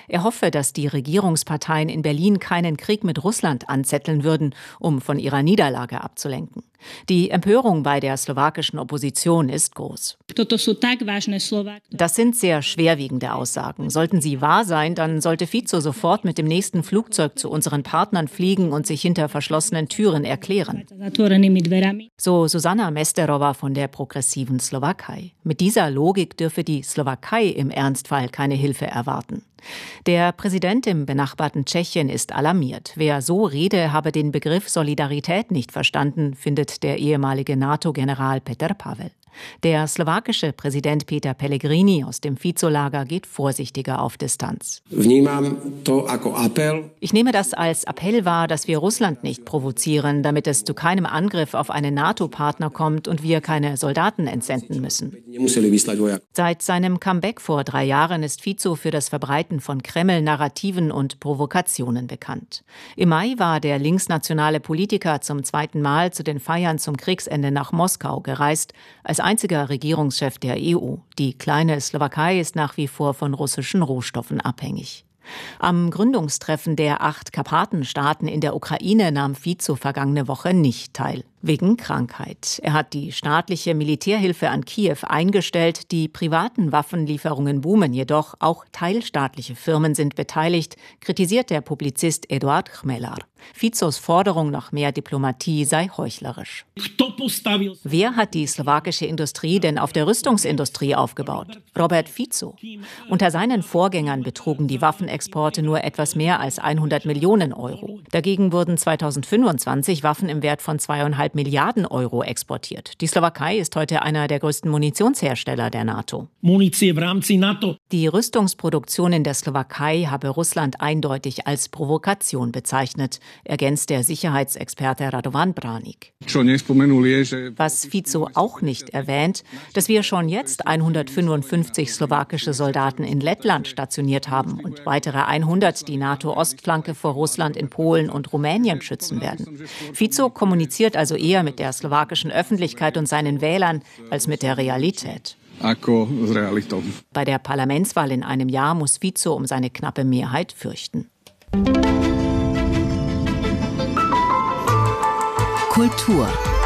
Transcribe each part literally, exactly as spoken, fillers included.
Er hoffe, dass die Regierungsparteien in Berlin keinen Krieg mit Russland anzetteln würden, um von ihrer Niederlage abzulenken. Die Empörung bei der slowakischen Opposition ist groß. Das sind sehr schwerwiegende Aussagen. Sollten sie wahr sein, dann sollte Fico sofort mit dem nächsten Flugzeug zu unseren Partnern fliegen und sich hinter verschlossenen Türen erklären. So Zuzana Mesterová von der progressiven Slowakei. Mit dieser Logik dürfe die Slowakei im Ernstfall keine Hilfe erwarten. Der Präsident im benachbarten Tschechien ist alarmiert. Wer so rede, habe den Begriff Solidarität nicht verstanden, findet der ehemalige NATO-General Petr Pavel. Der slowakische Präsident Peter Pellegrini aus dem Fico-Lager geht vorsichtiger auf Distanz. Ich nehme das als Appell wahr, dass wir Russland nicht provozieren, damit es zu keinem Angriff auf einen NATO-Partner kommt und wir keine Soldaten entsenden müssen. Seit seinem Comeback vor drei Jahren ist Fico für das Verbreiten von Kreml-Narrativen und Provokationen bekannt. Im Mai war der linksnationale Politiker zum zweiten Mal zu den Feiern zum Kriegsende nach Moskau gereist, als einziger Regierungschef der E U. Die kleine Slowakei ist nach wie vor von russischen Rohstoffen abhängig. Am Gründungstreffen der acht Karpatenstaaten in der Ukraine nahm Fico vergangene Woche nicht teil. Wegen Krankheit. Er hat die staatliche Militärhilfe an Kiew eingestellt. Die privaten Waffenlieferungen boomen jedoch. Auch teilstaatliche Firmen sind beteiligt, kritisiert der Publizist Eduard Chmelar. Ficos Forderung nach mehr Diplomatie sei heuchlerisch. Wer hat die slowakische Industrie denn auf der Rüstungsindustrie aufgebaut? Robert Fico. Unter seinen Vorgängern betrugen die Waffenexporte nur etwas mehr als hundert Millionen Euro. Dagegen wurden zweitausendfünfundzwanzig Waffen im Wert von zweieinhalb Milliarden Euro exportiert. Die Slowakei ist heute einer der größten Munitionshersteller der NATO. Die Rüstungsproduktion in der Slowakei habe Russland eindeutig als Provokation bezeichnet, ergänzt der Sicherheitsexperte Radovan Branik. Was Fico auch nicht erwähnt, dass wir schon jetzt hundertfünfundfünfzig slowakische Soldaten in Lettland stationiert haben und weitere hundert die NATO-Ostflanke vor Russland in Polen und Rumänien schützen werden. Fico kommuniziert also eher mit der slowakischen Öffentlichkeit und seinen Wählern als mit der Realität. Bei der Parlamentswahl in einem Jahr muss Fico um seine knappe Mehrheit fürchten. Kultur.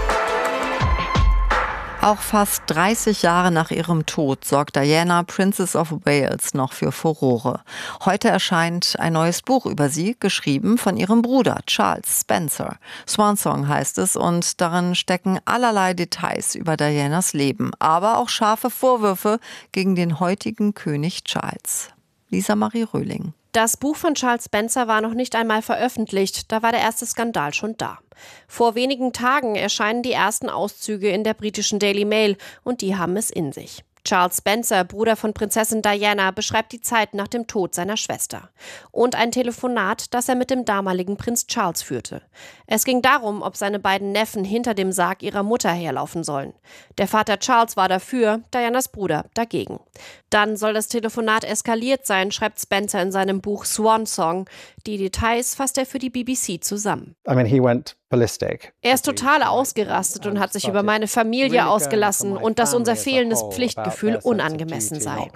Auch fast dreißig Jahre nach ihrem Tod sorgt Diana, Princess of Wales, noch für Furore. Heute erscheint ein neues Buch über sie, geschrieben von ihrem Bruder Charles Spencer. Swansong heißt es und darin stecken allerlei Details über Dianas Leben, aber auch scharfe Vorwürfe gegen den heutigen König Charles. Lisa Marie Röhling. Das Buch von Charles Spencer war noch nicht einmal veröffentlicht, da war der erste Skandal schon da. Vor wenigen Tagen erscheinen die ersten Auszüge in der britischen Daily Mail und die haben es in sich. Charles Spencer, Bruder von Prinzessin Diana, beschreibt die Zeit nach dem Tod seiner Schwester. Und ein Telefonat, das er mit dem damaligen Prinz Charles führte. Es ging darum, ob seine beiden Neffen hinter dem Sarg ihrer Mutter herlaufen sollen. Der Vater Charles war dafür, Dianas Bruder dagegen. Dann soll das Telefonat eskaliert sein, schreibt Spencer in seinem Buch Swansong. Die Details fasst er für die B B C zusammen. I mean, he went ballistic. Er ist total ausgerastet und hat sich über meine Familie ausgelassen und dass unser fehlendes Pflichtgefühl unangemessen sei.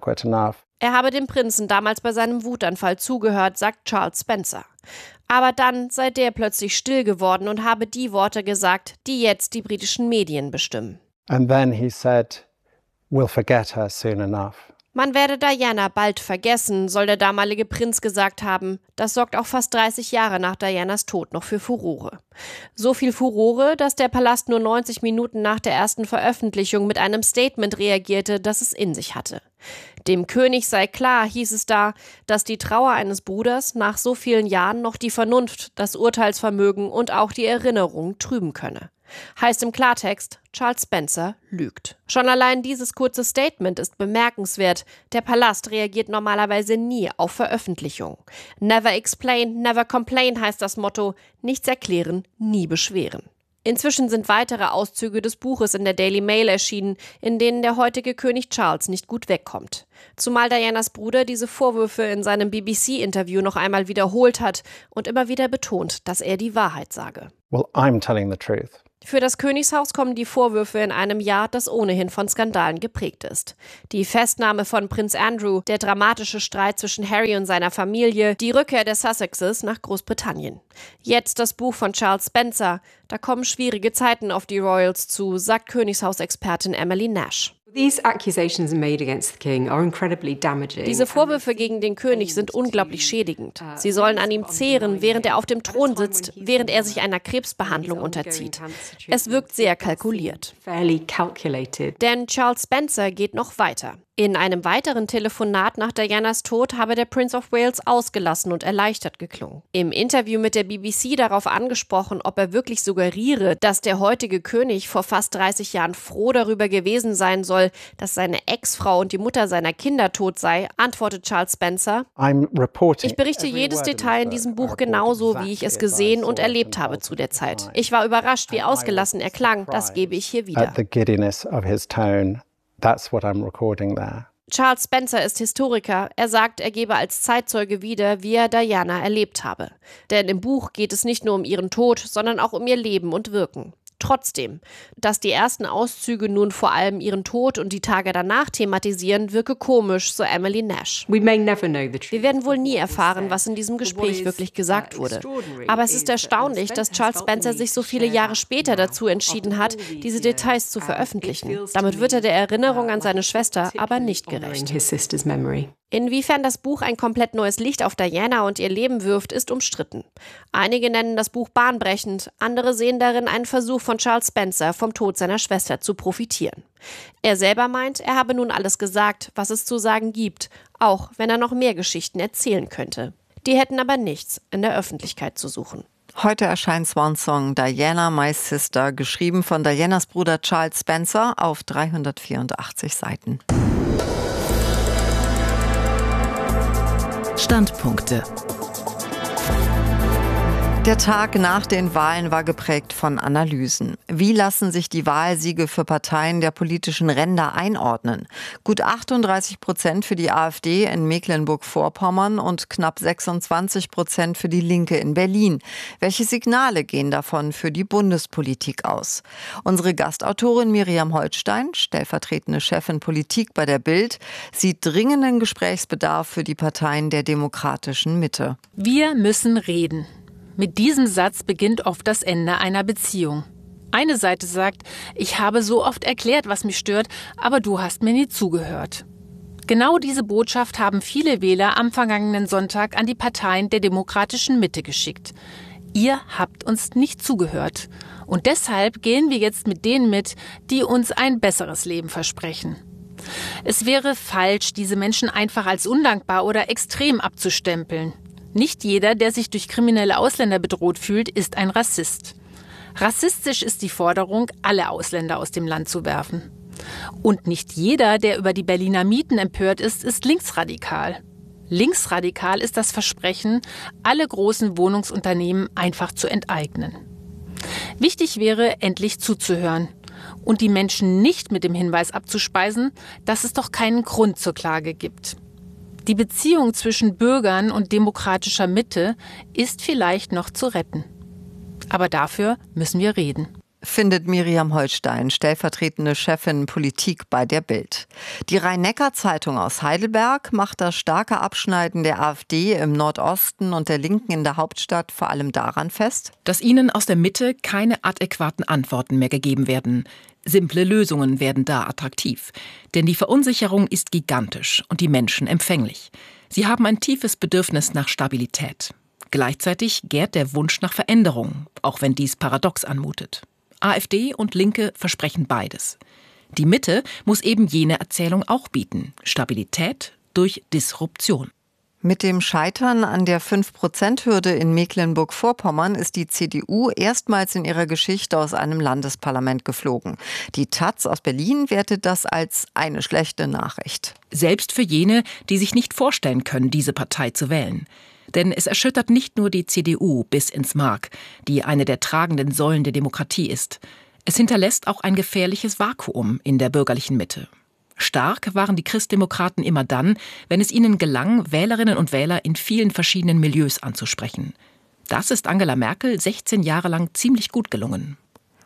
Er habe dem Prinzen damals bei seinem Wutanfall zugehört, sagt Charles Spencer. Aber dann sei der plötzlich still geworden und habe die Worte gesagt, die jetzt die britischen Medien bestimmen. And then he said, "We'll forget her soon enough." Man werde Diana bald vergessen, soll der damalige Prinz gesagt haben. Das sorgt auch fast dreißig Jahre nach Dianas Tod noch für Furore. So viel Furore, dass der Palast nur neunzig Minuten nach der ersten Veröffentlichung mit einem Statement reagierte, das es in sich hatte. Dem König sei klar, hieß es da, dass die Trauer eines Bruders nach so vielen Jahren noch die Vernunft, das Urteilsvermögen und auch die Erinnerung trüben könne. Heißt im Klartext, Charles Spencer lügt. Schon allein dieses kurze Statement ist bemerkenswert. Der Palast reagiert normalerweise nie auf Veröffentlichung. Never explain, never complain heißt das Motto. Nichts erklären, nie beschweren. Inzwischen sind weitere Auszüge des Buches in der Daily Mail erschienen, in denen der heutige König Charles nicht gut wegkommt. Zumal Dianas Bruder diese Vorwürfe in seinem B B C-Interview noch einmal wiederholt hat und immer wieder betont, dass er die Wahrheit sage. Well, I'm telling the truth. Für das Königshaus kommen die Vorwürfe in einem Jahr, das ohnehin von Skandalen geprägt ist. Die Festnahme von Prinz Andrew, der dramatische Streit zwischen Harry und seiner Familie, die Rückkehr der Sussexes nach Großbritannien. Jetzt das Buch von Charles Spencer. Da kommen schwierige Zeiten auf die Royals zu, sagt Königshausexpertin Emily Nash. Diese Vorwürfe gegen den König sind unglaublich schädigend. Sie sollen an ihm zehren, während er auf dem Thron sitzt, während er sich einer Krebsbehandlung unterzieht. Es wirkt sehr kalkuliert. Denn Charles Spencer geht noch weiter. In einem weiteren Telefonat nach Dianas Tod habe der Prince of Wales ausgelassen und erleichtert geklungen. Im Interview mit der B B C darauf angesprochen, ob er wirklich suggeriere, dass der heutige König vor fast dreißig Jahren froh darüber gewesen sein soll, dass seine Ex-Frau und die Mutter seiner Kinder tot sei, antwortet Charles Spencer: Ich berichte jedes Detail in diesem Buch genauso, wie ich es gesehen und erlebt habe zu der Zeit. Ich war überrascht, wie ausgelassen er klang. Das gebe ich hier wieder. That's what I'm recording there. Charles Spencer ist Historiker. Er sagt, er gebe als Zeitzeuge wieder, wie er Diana erlebt habe. Denn im Buch geht es nicht nur um ihren Tod, sondern auch um ihr Leben und Wirken. Trotzdem, dass die ersten Auszüge nun vor allem ihren Tod und die Tage danach thematisieren, wirke komisch, so Emily Nash. Wir werden wohl nie erfahren, was in diesem Gespräch wirklich gesagt wurde. Aber es ist erstaunlich, dass Charles Spencer sich so viele Jahre später dazu entschieden hat, diese Details zu veröffentlichen. Damit wird er der Erinnerung an seine Schwester aber nicht gerecht. Inwiefern das Buch ein komplett neues Licht auf Diana und ihr Leben wirft, ist umstritten. Einige nennen das Buch bahnbrechend, andere sehen darin einen Versuch von Charles Spencer, vom Tod seiner Schwester zu profitieren. Er selber meint, er habe nun alles gesagt, was es zu sagen gibt, auch wenn er noch mehr Geschichten erzählen könnte. Die hätten aber nichts in der Öffentlichkeit zu suchen. Heute erscheint Swan Song Diana, My Sister, geschrieben von Dianas Bruder Charles Spencer auf dreihundertvierundachtzig Seiten. Standpunkte. Der Tag nach den Wahlen war geprägt von Analysen. Wie lassen sich die Wahlsiege für Parteien der politischen Ränder einordnen? Gut achtunddreißig Prozent für die AfD in Mecklenburg-Vorpommern und knapp sechsundzwanzig Prozent für die Linke in Berlin. Welche Signale gehen davon für die Bundespolitik aus? Unsere Gastautorin Miriam Holstein, stellvertretende Chefin Politik bei der Bild, sieht dringenden Gesprächsbedarf für die Parteien der demokratischen Mitte. Wir müssen reden. Mit diesem Satz beginnt oft das Ende einer Beziehung. Eine Seite sagt, ich habe so oft erklärt, was mich stört, aber du hast mir nie zugehört. Genau diese Botschaft haben viele Wähler am vergangenen Sonntag an die Parteien der demokratischen Mitte geschickt. Ihr habt uns nicht zugehört. Und deshalb gehen wir jetzt mit denen mit, die uns ein besseres Leben versprechen. Es wäre falsch, diese Menschen einfach als undankbar oder extrem abzustempeln. Nicht jeder, der sich durch kriminelle Ausländer bedroht fühlt, ist ein Rassist. Rassistisch ist die Forderung, alle Ausländer aus dem Land zu werfen. Und nicht jeder, der über die Berliner Mieten empört ist, ist linksradikal. Linksradikal ist das Versprechen, alle großen Wohnungsunternehmen einfach zu enteignen. Wichtig wäre, endlich zuzuhören und die Menschen nicht mit dem Hinweis abzuspeisen, dass es doch keinen Grund zur Klage gibt. Die Beziehung zwischen Bürgern und demokratischer Mitte ist vielleicht noch zu retten. Aber dafür müssen wir reden. Findet Miriam Holstein, stellvertretende Chefin Politik bei der Bild. Die Rhein-Neckar-Zeitung aus Heidelberg macht das starke Abschneiden der AfD im Nordosten und der Linken in der Hauptstadt vor allem daran fest, dass ihnen aus der Mitte keine adäquaten Antworten mehr gegeben werden. Simple Lösungen werden da attraktiv. Denn die Verunsicherung ist gigantisch und die Menschen empfänglich. Sie haben ein tiefes Bedürfnis nach Stabilität. Gleichzeitig gärt der Wunsch nach Veränderung, auch wenn dies paradox anmutet. AfD und Linke versprechen beides. Die Mitte muss eben jene Erzählung auch bieten. Stabilität durch Disruption. Mit dem Scheitern an der fünf Prozent Hürde in Mecklenburg-Vorpommern ist die C D U erstmals in ihrer Geschichte aus einem Landesparlament geflogen. Die Taz aus Berlin wertet das als eine schlechte Nachricht. Selbst für jene, die sich nicht vorstellen können, diese Partei zu wählen. Denn es erschüttert nicht nur die C D U bis ins Mark, die eine der tragenden Säulen der Demokratie ist. Es hinterlässt auch ein gefährliches Vakuum in der bürgerlichen Mitte. Stark waren die Christdemokraten immer dann, wenn es ihnen gelang, Wählerinnen und Wähler in vielen verschiedenen Milieus anzusprechen. Das ist Angela Merkel sechzehn Jahre lang ziemlich gut gelungen.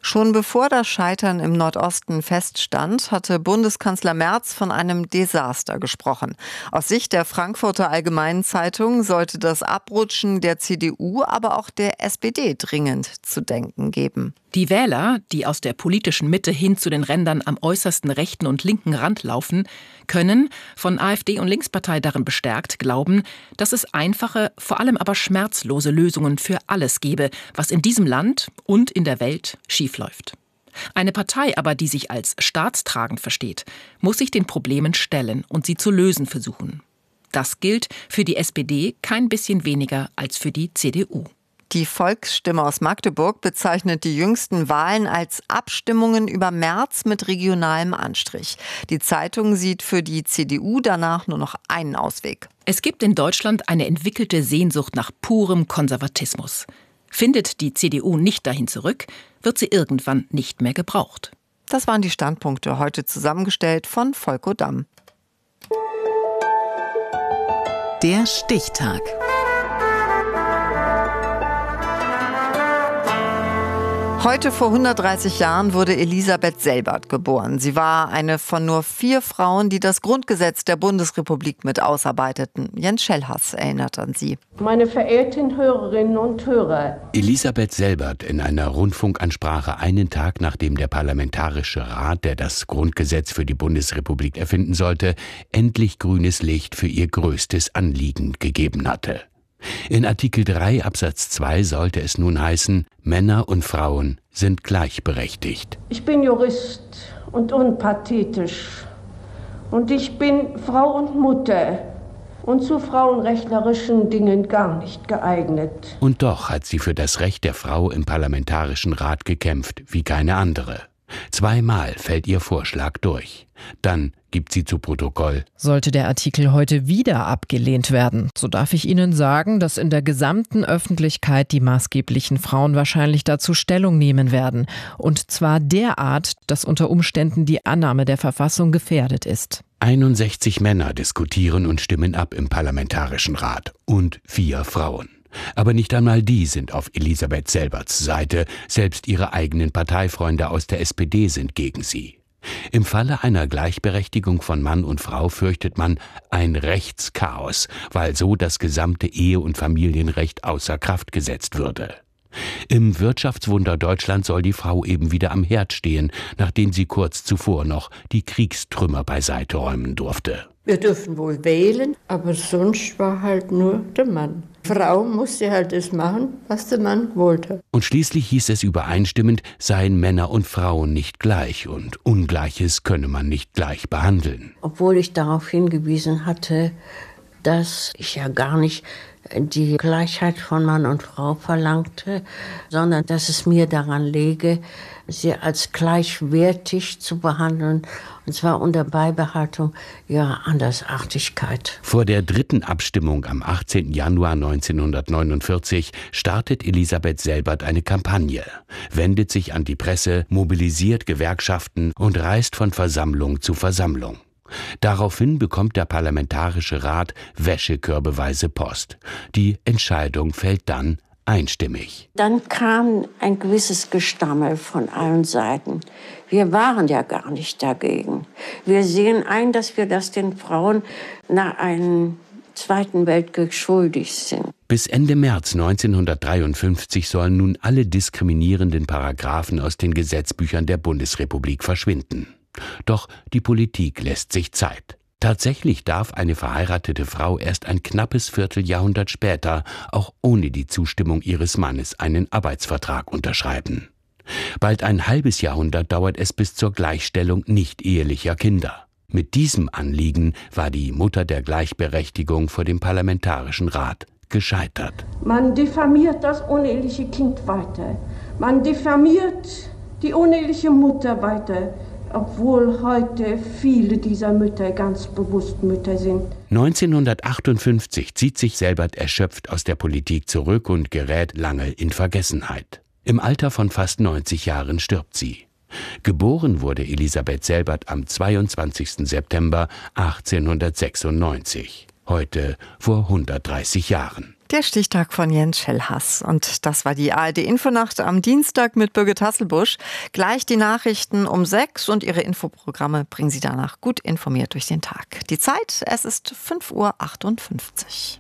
Schon bevor das Scheitern im Nordosten feststand, hatte Bundeskanzler Merz von einem Desaster gesprochen. Aus Sicht der Frankfurter Allgemeinen Zeitung sollte das Abrutschen der C D U, aber auch der S P D dringend zu denken geben. Die Wähler, die aus der politischen Mitte hin zu den Rändern am äußersten rechten und linken Rand laufen, können, von AfD und Linkspartei darin bestärkt, glauben, dass es einfache, vor allem aber schmerzlose Lösungen für alles gebe, was in diesem Land und in der Welt schiefläuft. Eine Partei aber, die sich als staatstragend versteht, muss sich den Problemen stellen und sie zu lösen versuchen. Das gilt für die S P D kein bisschen weniger als für die C D U. Die Volksstimme aus Magdeburg bezeichnet die jüngsten Wahlen als Abstimmungen über Merz mit regionalem Anstrich. Die Zeitung sieht für die C D U danach nur noch einen Ausweg. Es gibt in Deutschland eine entwickelte Sehnsucht nach purem Konservatismus. Findet die C D U nicht dahin zurück, wird sie irgendwann nicht mehr gebraucht. Das waren die Standpunkte, heute zusammengestellt von Volko Damm. Der Stichtag. Heute vor hundertdreißig Jahren wurde Elisabeth Selbert geboren. Sie war eine von nur vier Frauen, die das Grundgesetz der Bundesrepublik mit ausarbeiteten. Jens Schellhass erinnert an sie. Meine verehrten Hörerinnen und Hörer. Elisabeth Selbert in einer Rundfunkansprache einen Tag nachdem der Parlamentarische Rat, der das Grundgesetz für die Bundesrepublik erfinden sollte, endlich grünes Licht für ihr größtes Anliegen gegeben hatte. In Artikel drei Absatz zwei sollte es nun heißen, Männer und Frauen sind gleichberechtigt. Ich bin Jurist und unpathetisch. Und ich bin Frau und Mutter und zu frauenrechtlerischen Dingen gar nicht geeignet. Und doch hat sie für das Recht der Frau im Parlamentarischen Rat gekämpft, wie keine andere. Zweimal fällt ihr Vorschlag durch. Dann gibt sie zu Protokoll: Sollte der Artikel heute wieder abgelehnt werden, so darf ich Ihnen sagen, dass in der gesamten Öffentlichkeit die maßgeblichen Frauen wahrscheinlich dazu Stellung nehmen werden. Und zwar derart, dass unter Umständen die Annahme der Verfassung gefährdet ist. einundsechzig Männer diskutieren und stimmen ab im Parlamentarischen Rat und vier Frauen. Aber nicht einmal die sind auf Elisabeth Selberts Seite, selbst ihre eigenen Parteifreunde aus der S P D sind gegen sie. Im Falle einer Gleichberechtigung von Mann und Frau fürchtet man ein Rechtschaos, weil so das gesamte Ehe- und Familienrecht außer Kraft gesetzt würde. Im Wirtschaftswunder Deutschland soll die Frau eben wieder am Herd stehen, nachdem sie kurz zuvor noch die Kriegstrümmer beiseite räumen durfte. Wir dürfen wohl wählen, aber sonst war halt nur der Mann. Die Frau musste halt das machen, was der Mann wollte. Und schließlich hieß es übereinstimmend, seien Männer und Frauen nicht gleich und Ungleiches könne man nicht gleich behandeln. Obwohl ich darauf hingewiesen hatte, dass ich ja gar nicht die Gleichheit von Mann und Frau verlangte, sondern dass es mir daran läge, sie als gleichwertig zu behandeln, und zwar unter Beibehaltung ihrer Andersartigkeit. Vor der dritten Abstimmung am achtzehnten Januar neunzehnhundertneunundvierzig startet Elisabeth Selbert eine Kampagne, wendet sich an die Presse, mobilisiert Gewerkschaften und reist von Versammlung zu Versammlung. Daraufhin bekommt der Parlamentarische Rat wäschekörbeweise Post. Die Entscheidung fällt dann einstimmig. Dann kam ein gewisses Gestammel von allen Seiten. Wir waren ja gar nicht dagegen. Wir sehen ein, dass wir das den Frauen nach einem Zweiten Weltkrieg schuldig sind. Bis Ende März neunzehnhundertdreiundfünfzig sollen nun alle diskriminierenden Paragraphen aus den Gesetzbüchern der Bundesrepublik verschwinden. Doch die Politik lässt sich Zeit. Tatsächlich darf eine verheiratete Frau erst ein knappes Vierteljahrhundert später, auch ohne die Zustimmung ihres Mannes, einen Arbeitsvertrag unterschreiben. Bald ein halbes Jahrhundert dauert es bis zur Gleichstellung nicht-ehelicher Kinder. Mit diesem Anliegen war die Mutter der Gleichberechtigung vor dem Parlamentarischen Rat gescheitert. Man diffamiert das uneheliche Kind weiter. Man diffamiert die uneheliche Mutter weiter. Obwohl heute viele dieser Mütter ganz bewusst Mütter sind. neunzehnhundertachtundfünfzig zieht sich Selbert erschöpft aus der Politik zurück und gerät lange in Vergessenheit. Im Alter von fast neunzig Jahren stirbt sie. Geboren wurde Elisabeth Selbert am zweiundzwanzigsten September achtzehnhundertsechsundneunzig, heute vor hundertdreißig Jahren. Der Stichtag von Jens Schellhass. Und das war die A R D-Infonacht am Dienstag mit Birgit Hasselbusch. Gleich die Nachrichten um sechs und ihre Infoprogramme bringen Sie danach gut informiert durch den Tag. Die Zeit, es ist fünf Uhr achtundfünfzig.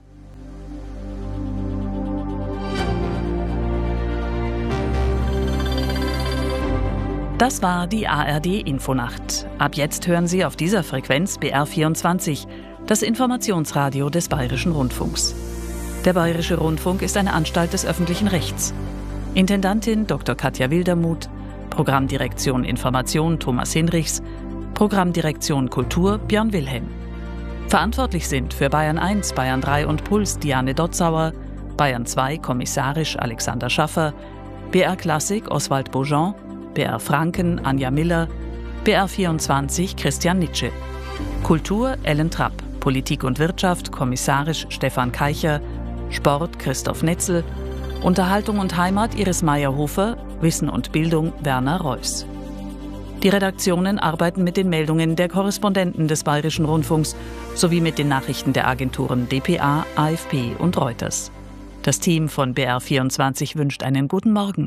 Das war die A R D-Infonacht. Ab jetzt hören Sie auf dieser Frequenz B R vierundzwanzig, das Informationsradio des Bayerischen Rundfunks. Der Bayerische Rundfunk ist eine Anstalt des öffentlichen Rechts. Intendantin Doktor Katja Wildermuth, Programmdirektion Information Thomas Hinrichs, Programmdirektion Kultur Björn Wilhelm. Verantwortlich sind für Bayern eins, Bayern drei und Puls Diane Dotzauer, Bayern zwei kommissarisch Alexander Schaffer, B R Klassik Oswald Beaujean, B R Franken Anja Miller, B R vierundzwanzig Christian Nitsche. Kultur Ellen Trapp, Politik und Wirtschaft kommissarisch Stefan Keicher, Sport Christoph Netzel, Unterhaltung und Heimat Iris Meyer-Hofer, Wissen und Bildung Werner Reuss. Die Redaktionen arbeiten mit den Meldungen der Korrespondenten des Bayerischen Rundfunks sowie mit den Nachrichten der Agenturen D P A, A F P und Reuters. Das Team von B R vierundzwanzig wünscht einen guten Morgen.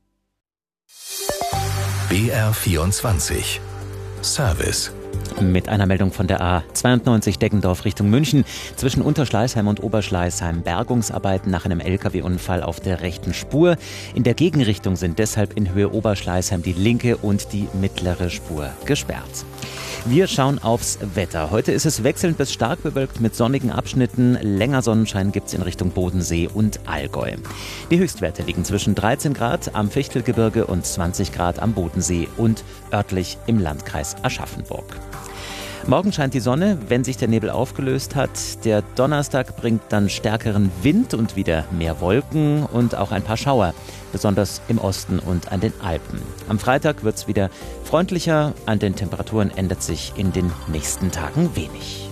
B R vierundzwanzig Service. Mit einer Meldung von der A zweiundneunzig Deggendorf Richtung München. Zwischen Unterschleißheim und Oberschleißheim Bergungsarbeiten nach einem L K W-Unfall auf der rechten Spur. In der Gegenrichtung sind deshalb in Höhe Oberschleißheim die linke und die mittlere Spur gesperrt. Wir schauen aufs Wetter. Heute ist es wechselnd bis stark bewölkt mit sonnigen Abschnitten. Länger Sonnenschein gibt es in Richtung Bodensee und Allgäu. Die Höchstwerte liegen zwischen dreizehn Grad am Fichtelgebirge und zwanzig Grad am Bodensee und örtlich im Landkreis Aschaffenburg. Morgen scheint die Sonne, wenn sich der Nebel aufgelöst hat. Der Donnerstag bringt dann stärkeren Wind und wieder mehr Wolken und auch ein paar Schauer, besonders im Osten und an den Alpen. Am Freitag wird es wieder freundlicher, an den Temperaturen ändert sich in den nächsten Tagen wenig.